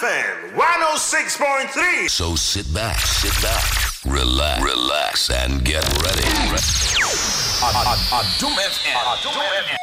FM 106.3. So sit back, relax, and get ready. Adum FM.